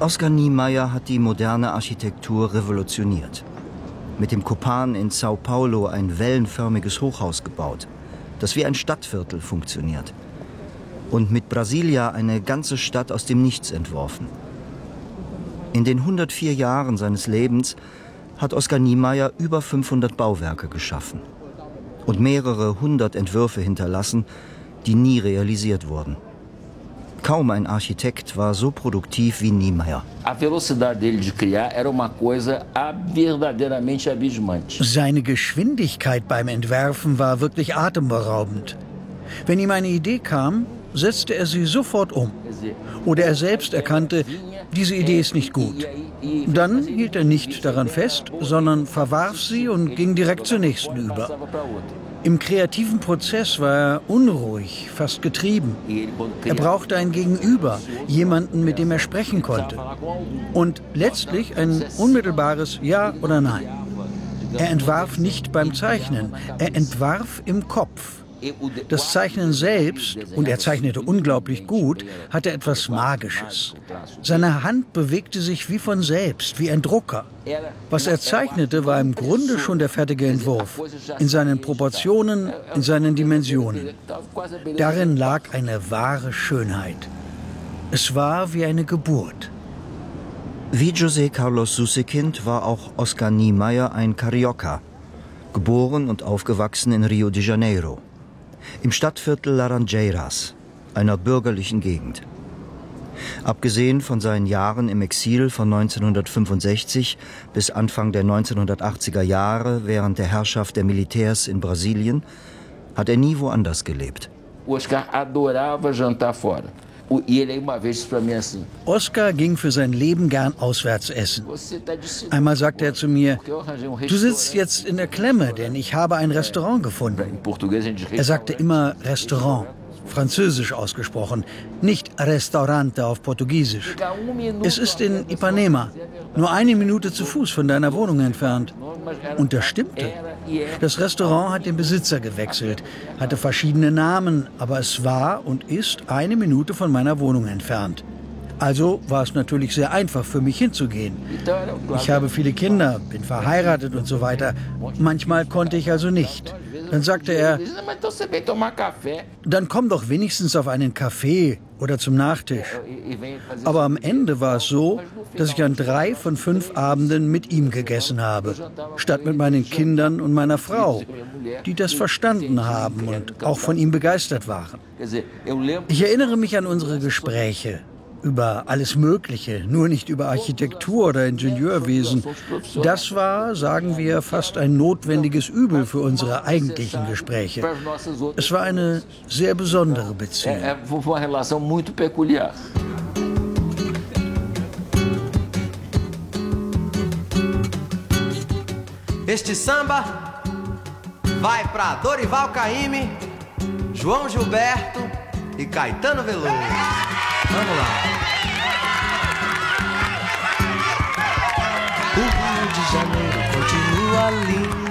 Oscar Niemeyer hat die moderne Architektur revolutioniert. Mit dem Copan in Sao Paulo ein wellenförmiges Hochhaus gebaut, das wie ein Stadtviertel funktioniert. Und mit Brasilia eine ganze Stadt aus dem Nichts entworfen. In den 104 Jahren seines Lebens hat Oscar Niemeyer über 500 Bauwerke geschaffen und mehrere hundert Entwürfe hinterlassen, die nie realisiert wurden. Kaum ein Architekt war so produktiv wie Niemeyer. Seine Geschwindigkeit beim Entwerfen war wirklich atemberaubend. Wenn ihm eine Idee kam, setzte er sie sofort um. Oder er selbst erkannte, diese Idee ist nicht gut. Dann hielt er nicht daran fest, sondern verwarf sie und ging direkt zur nächsten über. Im kreativen Prozess war er unruhig, fast getrieben. Er brauchte ein Gegenüber, jemanden, mit dem er sprechen konnte. Und letztlich ein unmittelbares Ja oder Nein. Er entwarf nicht beim Zeichnen, er entwarf im Kopf. Das Zeichnen selbst, und er zeichnete unglaublich gut, hatte etwas Magisches. Seine Hand bewegte sich wie von selbst, wie ein Drucker. Was er zeichnete, war im Grunde schon der fertige Entwurf, in seinen Proportionen, in seinen Dimensionen. Darin lag eine wahre Schönheit. Es war wie eine Geburt. Wie José Carlos Sussekind war auch Oscar Niemeyer ein Carioca, geboren und aufgewachsen in Rio de Janeiro. Im Stadtviertel Laranjeiras, einer bürgerlichen Gegend. Abgesehen von seinen Jahren im Exil von 1965 bis Anfang der 1980er Jahre während der Herrschaft der Militärs in Brasilien, hat er nie woanders gelebt. Oscar adorava jantar fora. Oscar ging für sein Leben gern auswärts essen. Einmal sagte er zu mir, du sitzt jetzt in der Klemme, denn ich habe ein Restaurant gefunden. Er sagte immer Restaurant, französisch ausgesprochen, nicht Restaurante auf Portugiesisch. Es ist in Ipanema, nur 1 Minute zu Fuß von deiner Wohnung entfernt. Und das stimmte. Das Restaurant hat den Besitzer gewechselt, hatte verschiedene Namen, aber es war und ist 1 Minute von meiner Wohnung entfernt. Also war es natürlich sehr einfach für mich hinzugehen. Ich habe viele Kinder, bin verheiratet und so weiter. Manchmal konnte ich also nicht. Dann sagte er, dann komm doch wenigstens auf einen Kaffee oder zum Nachtisch. Aber am Ende war es so, dass ich an 3 von 5 Abenden mit ihm gegessen habe, statt mit meinen Kindern und meiner Frau, die das verstanden haben und auch von ihm begeistert waren. Ich erinnere mich an unsere Gespräche über alles Mögliche, nur nicht über Architektur oder Ingenieurwesen. Das war, sagen wir, fast ein notwendiges Übel für unsere eigentlichen Gespräche. Es war eine sehr besondere Beziehung. Este samba vai para Dorival Caymmi, João Gilberto e Caetano Veloso. Vamos lá. O Rio de Janeiro continua lindo.